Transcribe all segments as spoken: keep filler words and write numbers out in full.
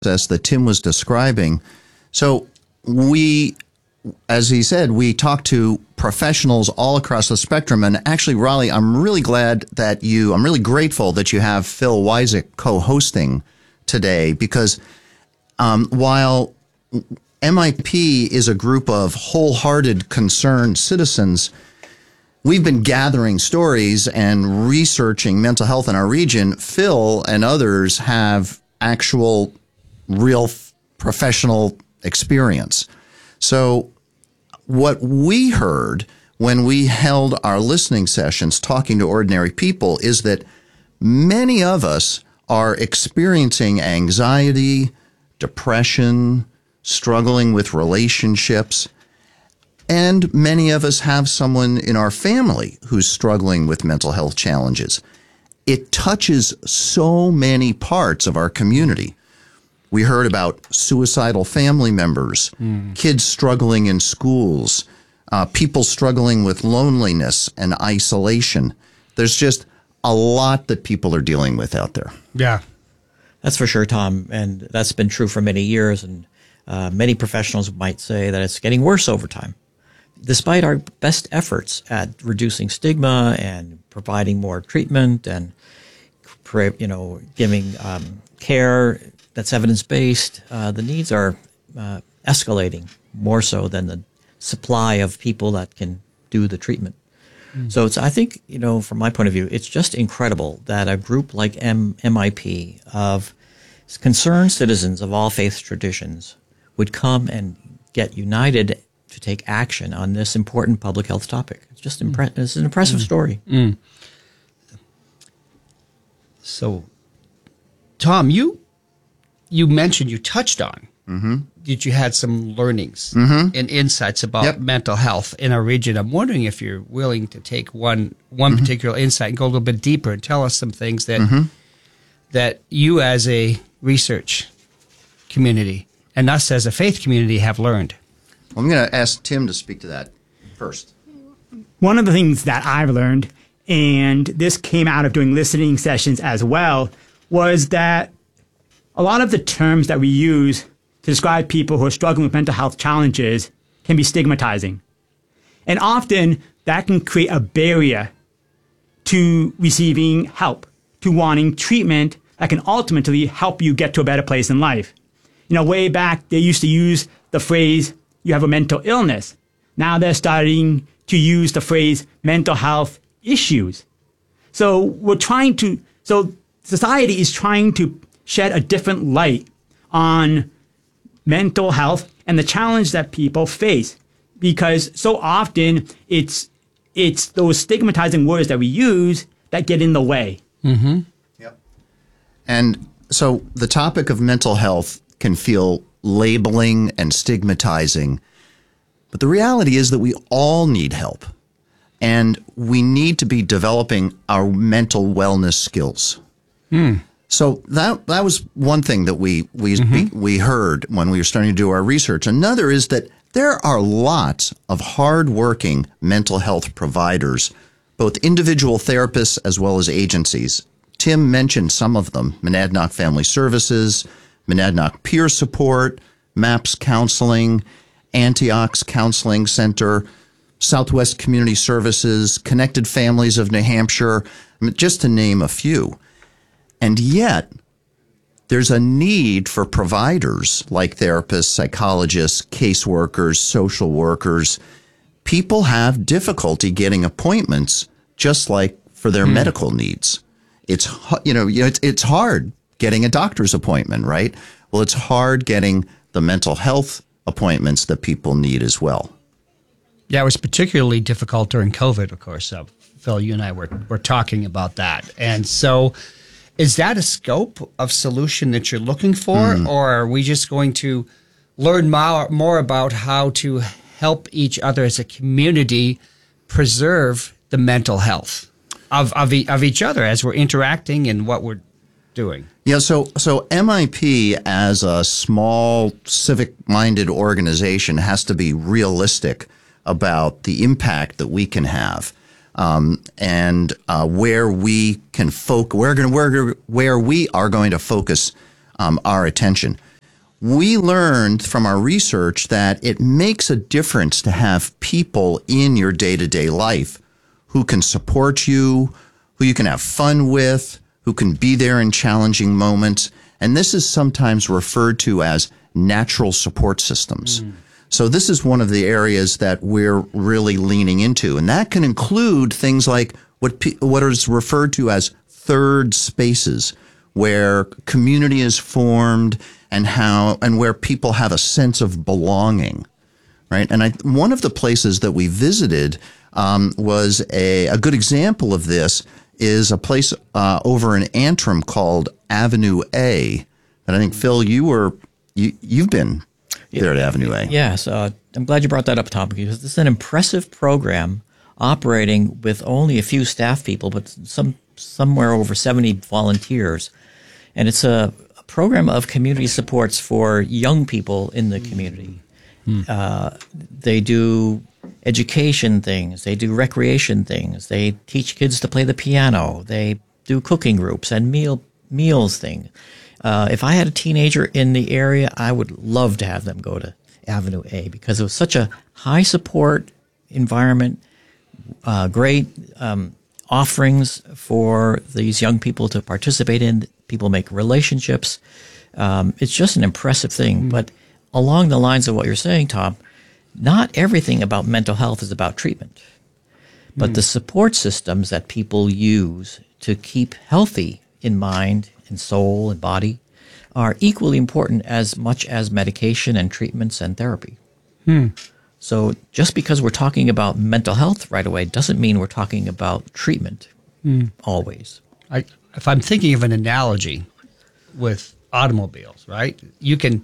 process that Tim was describing. So we, as he said, we talked to professionals all across the spectrum. And actually, Raleigh, I'm really glad that you, I'm really grateful that you have Phil Wisak co-hosting today, because um, while M I P is a group of wholehearted, concerned citizens, we've been gathering stories and researching mental health in our region. Phil and others have actual, real professional experience. So what we heard when we held our listening sessions talking to ordinary people is that many of us are experiencing anxiety, depression, struggling with relationships, and many of us have someone in our family who's struggling with mental health challenges. It touches so many parts of our community. We heard about suicidal family members, mm. kids struggling in schools, uh, people struggling with loneliness and isolation. There's just a lot that people are dealing with out there. Yeah. That's for sure, Tom. And that's been true for many years. And uh, many professionals might say that it's getting worse over time. Despite our best efforts at reducing stigma and providing more treatment and, you know, giving um, care that's evidence-based, uh, the needs are uh, escalating more so than the supply of people that can do the treatment. Mm. So it's, I think, you know, from my point of view, it's just incredible that a group like M- MIP of concerned citizens of all faith traditions would come and get united to take action on this important public health topic. It's just impre- it's an impressive mm. story. Mm. So, Tom, you you mentioned, you touched on mm-hmm. that you had some learnings mm-hmm. and insights about yep. mental health in our region. I'm wondering if you're willing to take one one mm-hmm. particular insight and go a little bit deeper and tell us some things that mm-hmm. that you as a research community and us as a faith community have learned. I'm going to ask Tim to speak to that first. One of the things that I've learned, and this came out of doing listening sessions as well, was that a lot of the terms that we use to describe people who are struggling with mental health challenges can be stigmatizing. And often that can create a barrier to receiving help, to wanting treatment that can ultimately help you get to a better place in life. You know, way back, they used to use the phrase, you have a mental illness. Now they're starting to use the phrase mental health issues. So we're trying to, so society is trying to shed a different light on mental health and the challenge that people face. Because so often it's, it's those stigmatizing words that we use that get in the way. Mm-hmm. Yep. And so the topic of mental health can feel labeling and stigmatizing. But the reality is that we all need help. And we need to be developing our mental wellness skills. Mm. So that that was one thing that we we mm-hmm. we heard when we were starting to do our research. Another is that there are lots of hardworking mental health providers, both individual therapists as well as agencies. Tim mentioned some of them: Monadnock Family Services, Monadnock Peer Support, MAPS Counseling, Antioch's Counseling Center, Southwest Community Services, Connected Families of New Hampshire, just to name a few. And yet, there's a need for providers like therapists, psychologists, caseworkers, social workers. People have difficulty getting appointments just like for their mm. medical needs. It's, you know, it's, it's hard getting a doctor's appointment, right? Well, it's hard getting the mental health appointments that people need as well. Yeah, it was particularly difficult during COVID, of course. Uh, Phil, you and I were, were talking about that. And so is that a scope of solution that you're looking for, mm. or are we just going to learn more, more about how to help each other as a community preserve the mental health of, of, e- of each other as we're interacting and what we're doing? Yeah, so so M I P as a small civic-minded organization has to be realistic about the impact that we can have, um, and uh, where we can focus, where, where where we are going to focus um, our attention. we learned from our research that it makes a difference to have people in your day-to-day life who can support you, who you can have fun with, who can be there in challenging moments. And this is sometimes referred to as natural support systems. Mm. So this is one of the areas that we're really leaning into. And that can include things like what pe- what is referred to as third spaces, where community is formed and how and where people have a sense of belonging, right? And I, one of the places that we visited um, was a, a good example of this is a place uh, over in Antrim called Avenue A. And I think, Phil, you were you you've been there at Avenue A. Yes, uh, I'm glad you brought that up, Tom, because this is an impressive program operating with only a few staff people, but some somewhere over seventy volunteers, and it's a program of community supports for young people in the community. Mm. Uh, they do education things. They do recreation things. They teach kids to play the piano. They do cooking groups and meal meals things. Uh, if I had a teenager in the area, I would love to have them go to Avenue A because it was such a high support environment, uh, great um, offerings for these young people to participate in. People make relationships. Um, it's just an impressive thing. Mm. But along the lines of what you're saying, Tom, not everything about mental health is about treatment. But mm. the support systems that people use to keep healthy in mind and soul and body are equally important as much as medication and treatments and therapy. Hmm. So just because we're talking about mental health right away doesn't mean we're talking about treatment hmm. always. I, if I'm thinking of an analogy with automobiles, right? You can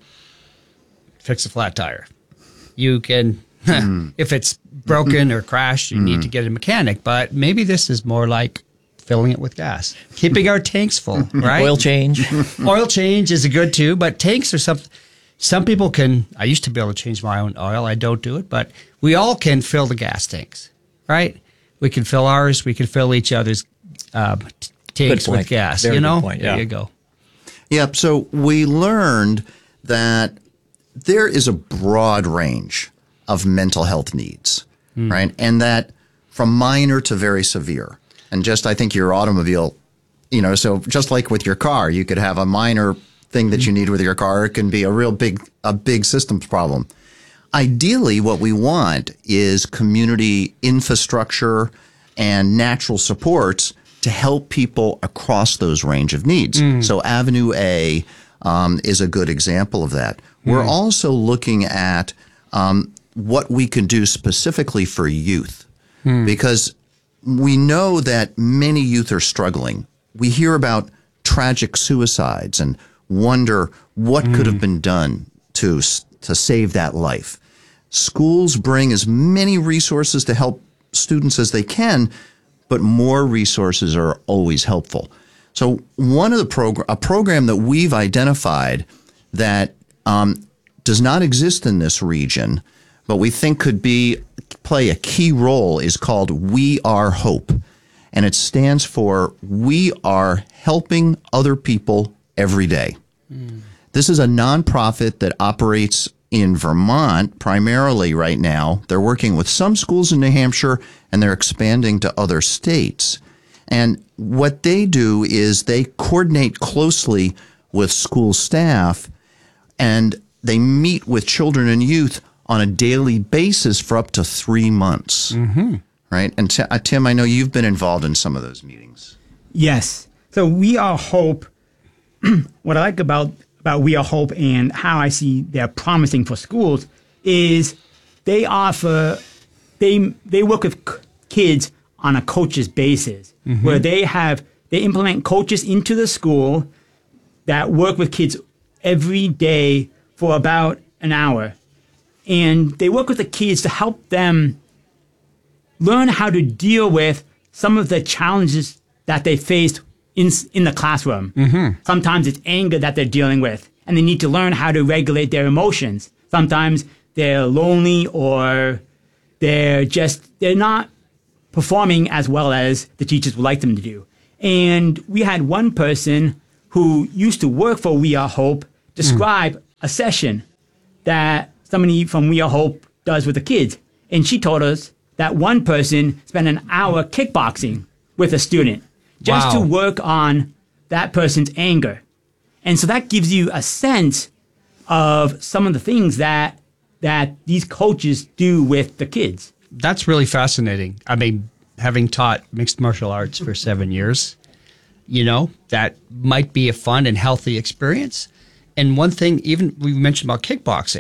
fix a flat tire. You can, mm. if it's broken or crashed, you mm. need to get a mechanic. But maybe this is more like filling it with gas, keeping our tanks full, right? Oil change. Oil change is a good too, but tanks are something. Some people can, I used to be able to change my own oil. I don't do it, but we all can fill the gas tanks, right? We can fill ours. We can fill each other's uh, tanks with gas, Very you know? Good point. Yeah. There you go. Yep. So we learned that there is a broad range of mental health needs, mm. right? And that from minor to very severe. And just, I think your automobile, you know, so just like with your car, you could have a minor thing that you need with your car. It can be a real big, a big systems problem. Ideally, what we want is community infrastructure and natural supports to help people across those range of needs. Mm. So Avenue A um, is a good example of that. Mm. We're also looking at um, what we can do specifically for youth, mm. because we know that many youth are struggling. We hear about tragic suicides and wonder what mm. could have been done to to save that life. Schools bring as many resources to help students as they can, but more resources are always helpful. So one of the progr- a program that we've identified that um, does not exist in this region, but we think could be play a key role is called We Are Hope. And it stands for We Are Helping Other People Every Day. Mm. This is a nonprofit that operates in Vermont primarily right now. They're working with some schools in New Hampshire, and they're expanding to other states. And what they do is they coordinate closely with school staff, and they meet with children and youth on a daily basis for up to three months, mm-hmm. right? And t- uh, Tim, I know you've been involved in some of those meetings. Yes. So We Are Hope, what I like about, about We Are Hope and how I see they're promising for schools is they offer, they they work with c- kids on a coach's basis, mm-hmm. where they have, they implement coaches into the school that work with kids every day for about an hour. And they work with the kids to help them learn how to deal with some of the challenges that they faced in in the classroom. Mm-hmm. Sometimes it's anger that they're dealing with, and they need to learn how to regulate their emotions. Sometimes they're lonely or they're just, they're not performing as well as the teachers would like them to do. And we had one person who used to work for We Are Hope describe mm. a session that somebody from We Are Hope does with the kids. And she told us that one person spent an hour kickboxing with a student just Wow. to work on that person's anger. And so that gives you a sense of some of the things that that these coaches do with the kids. That's really fascinating. I mean, having taught mixed martial arts for seven years, you know, that might be a fun and healthy experience. And one thing, even we mentioned about kickboxing,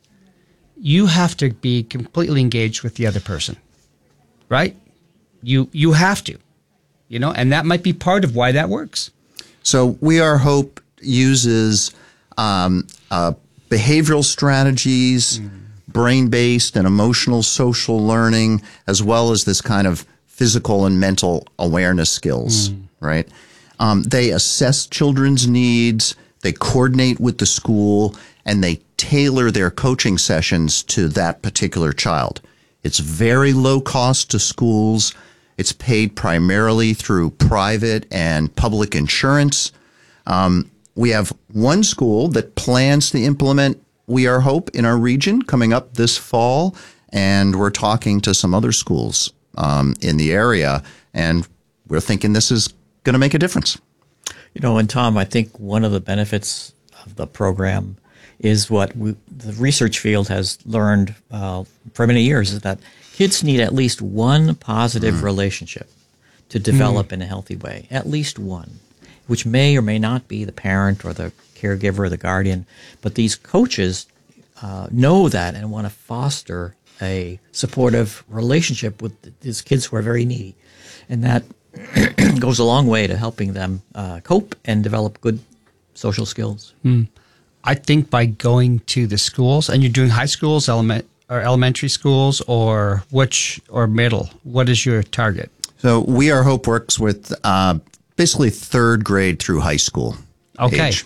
you have to be completely engaged with the other person, right? You you have to, you know, and that might be part of why that works. So We Are Hope uses um, uh, behavioral strategies, mm. brain-based and emotional social learning, as well as this kind of physical and mental awareness skills, mm. right? Um, they assess children's needs, they coordinate with the school, and they tailor their coaching sessions to that particular child. It's very low cost to schools. It's paid primarily through private and public insurance. Um, we have one school that plans to implement We Are Hope in our region coming up this fall, and we're talking to some other schools um, in the area, and we're thinking this is going to make a difference. You know, and Tom, I think one of the benefits of the program is what we, the research field has learned uh, for many years, is that kids need at least one positive mm. relationship to develop mm. in a healthy way, at least one, which may or may not be the parent or the caregiver or the guardian. But these coaches uh, know that and want to foster a supportive relationship with these kids who are very needy. And that goes a long way to helping them uh, cope and develop good social skills. Mm. I think by going to the schools, and you're doing high schools, element or elementary schools, or which or middle. What is your target? So We Are Hope works with uh, basically third grade through high school. Okay. Age.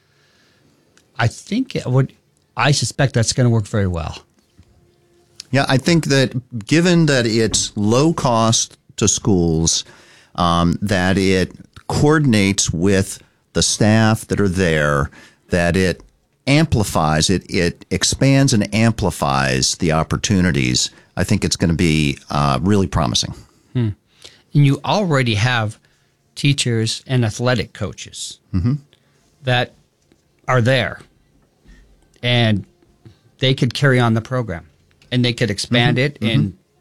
I think it would. I suspect that's going to work very well. Yeah, I think that given that it's low cost to schools, um, that it coordinates with the staff that are there, that it amplifies, it it expands and amplifies the opportunities. I think it's going to be uh, really promising. Hmm. And you already have teachers and athletic coaches mm-hmm. that are there, and they could carry on the program, and they could expand mm-hmm. it. And mm-hmm.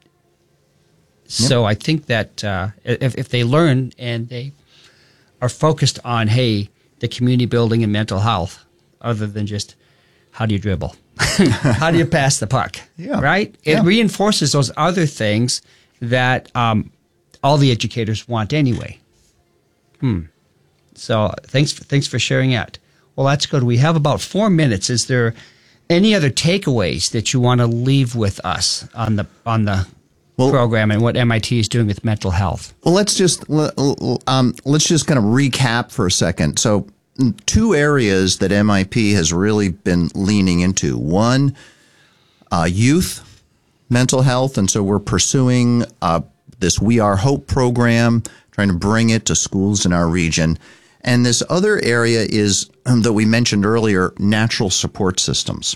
so yep. I think that uh, if, if they learn and they are focused on, hey, the community building and mental health, other than just how do you dribble, how do you pass the puck, yeah. right? It yeah. reinforces those other things that um, all the educators want anyway. Hmm. So thanks for, thanks for sharing that. Well, that's good. We have about four minutes. Is there any other takeaways that you want to leave with us on the on the well, program and what M I T is doing with mental health? Well, let's just um, let's just kind of recap for a second. So, two areas that M I P has really been leaning into. One, uh, youth mental health, and so we're pursuing uh, this We Are Hope program, trying to bring it to schools in our region. And this other area is, um, that we mentioned earlier, natural support systems.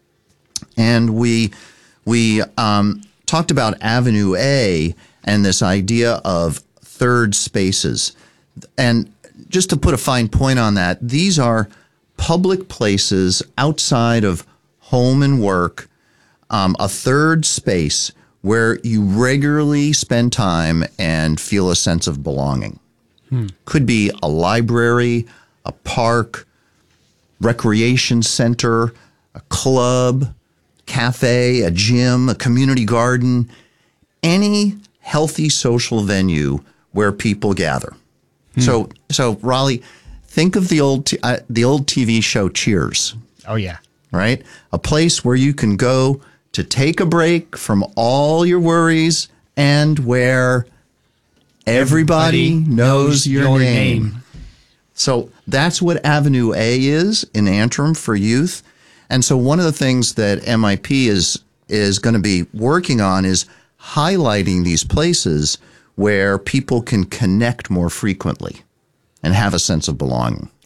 And we we um, talked about Avenue A and this idea of third spaces. And just to put a fine point on that, these are public places outside of home and work, um, a third space where you regularly spend time and feel a sense of belonging. Hmm. Could be a library, a park, recreation center, a club, cafe, a gym, a community garden, any healthy social venue where people gather. Hmm. So, so Raleigh, think of the old t- uh, the old T V show Cheers. Oh yeah, right. A place where you can go to take a break from all your worries and where everybody, everybody knows, knows your, your name. name. So that's what Avenue A is in Antrim for youth. And so one of the things that M I P is is going to be working on is highlighting these places where people can connect more frequently and have a sense of belonging.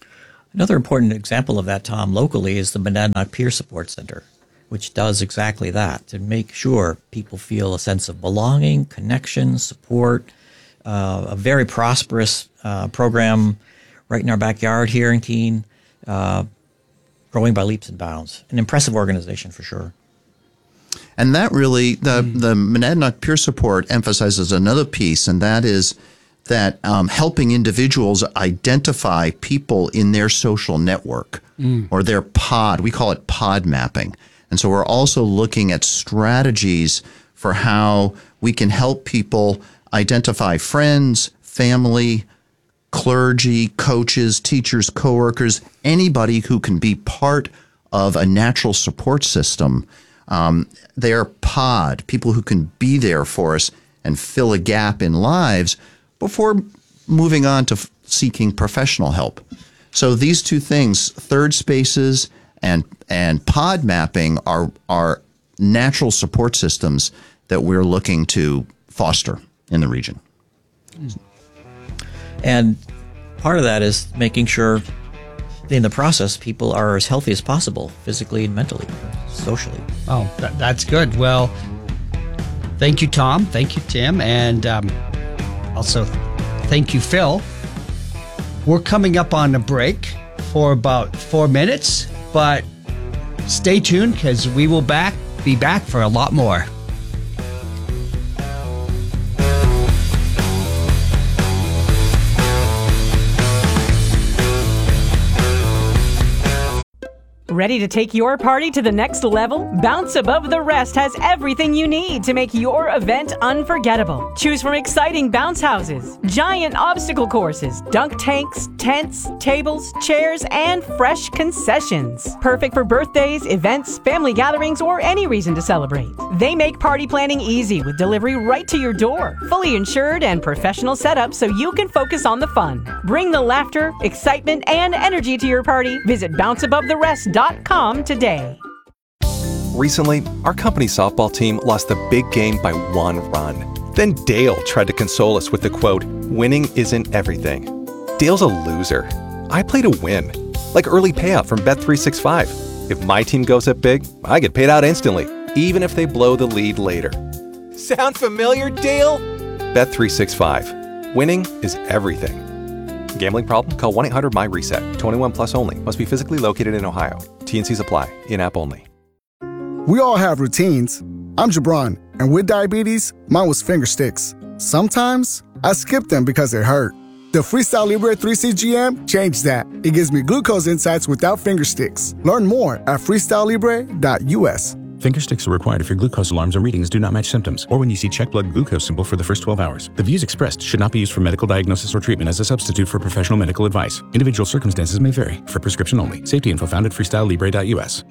Another important example of that, Tom, locally is the Monadnock Peer Support Center, which does exactly that, to make sure people feel a sense of belonging, connection, support, uh, a very prosperous uh, program right in our backyard here in Keene, uh, growing by leaps and bounds. An impressive organization for sure. And that really, the, mm. the Monadnock Peer Support emphasizes another piece, and that is that um, helping individuals identify people in their social network mm. or their pod. We call it pod mapping. And so we're also looking at strategies for how we can help people identify friends, family, clergy, coaches, teachers, coworkers, anybody who can be part of a natural support system. Um, their pod, people who can be there for us and fill a gap in lives before moving on to f- seeking professional help. So these two things, third spaces and and pod mapping, are are natural support systems that we're looking to foster in the region. And part of that is making sure in the process people are as healthy as possible, physically and mentally, socially. Oh, that, that's good. Well, thank you, Tom. Thank you, Tim. And um, also, thank you, Phil. We're coming up on a break for about four minutes, but stay tuned because we will back be back for a lot more. Ready to take your party to the next level? Bounce Above the Rest has everything you need to make your event unforgettable. Choose from exciting bounce houses, giant obstacle courses, dunk tanks, tents, tables, chairs, and fresh concessions. Perfect for birthdays, events, family gatherings, or any reason to celebrate. They make party planning easy with delivery right to your door. Fully insured and professional setup so you can focus on the fun. Bring the laughter, excitement, and energy to your party. Visit bounce above the rest dot com today. Recently, our company softball team lost the big game by one run. Then Dale tried to console us with the quote, "Winning isn't everything." Dale's a loser. I play to win, like early payout from Bet three sixty-five. If my team goes up big, I get paid out instantly, even if they blow the lead later. Sound familiar, Dale? Bet three sixty-five. Winning is everything. Gambling problem? Call one eight hundred M Y reset. twenty-one plus only. Must be physically located in Ohio. T and Cs apply. In-app only. We all have routines. I'm Jabron, and with diabetes, mine was finger sticks. Sometimes I skip them because they hurt. The Freestyle Libre three C G M changed that. It gives me glucose insights without finger sticks. Learn more at freestyle libre dot U S. Finger sticks are required if your glucose alarms or readings do not match symptoms, or when you see check blood glucose symbol for the first twelve hours. The views expressed should not be used for medical diagnosis or treatment as a substitute for professional medical advice. Individual circumstances may vary. For prescription only. Safety info found at freestyle libre dot U S.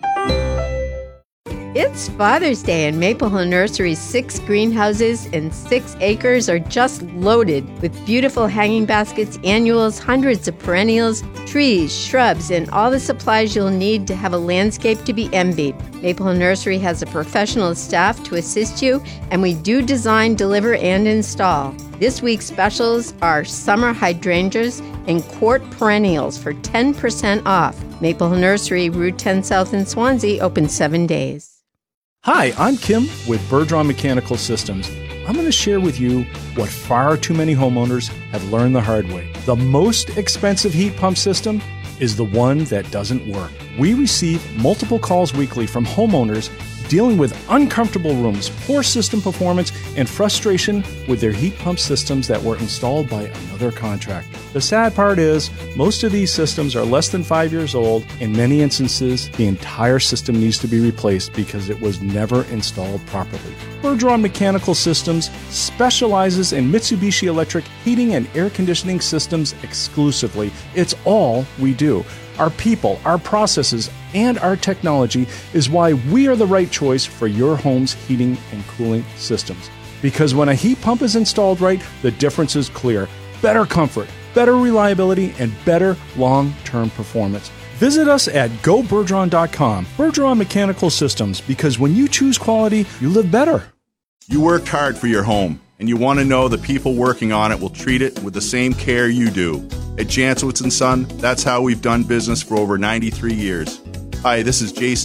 It's Father's Day, and Maple Hill Nursery's six greenhouses and six acres are just loaded with beautiful hanging baskets, annuals, hundreds of perennials, trees, shrubs, and all the supplies you'll need to have a landscape to be envied. Maple Hill Nursery has a professional staff to assist you, and we do design, deliver, and install. This week's specials are summer hydrangeas and quart perennials for ten percent off. Maple Hill Nursery, Route ten South in Swansea, open seven days. Hi, I'm Kim with Bergeron Mechanical Systems. I'm going to share with you what far too many homeowners have learned the hard way. The most expensive heat pump system is the one that doesn't work. We receive multiple calls weekly from homeowners dealing with uncomfortable rooms, poor system performance, and frustration with their heat pump systems that were installed by another contractor. The sad part is, most of these systems are less than five years old. In many instances, the entire system needs to be replaced because it was never installed properly. Bergeron Mechanical Systems specializes in Mitsubishi Electric heating and air conditioning systems exclusively. It's all we do. Our people, our processes, and our technology is why we are the right choice for your home's heating and cooling systems. Because when a heat pump is installed right, the difference is clear. Better comfort, better reliability, and better long-term performance. Visit us at go bergeron dot com. Bergeron Mechanical Systems, because when you choose quality, you live better. You worked hard for your home, and you want to know the people working on it will treat it with the same care you do. At Jancowitz and Son, that's how we've done business for over ninety-three years. Hi, this is Jason